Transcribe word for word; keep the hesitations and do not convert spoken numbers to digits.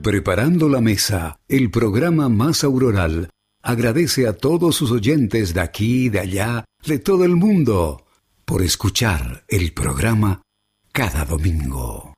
Preparando la Mesa, el programa más auroral, agradece a todos sus oyentes de aquí, de allá, de todo el mundo, por escuchar el programa cada domingo.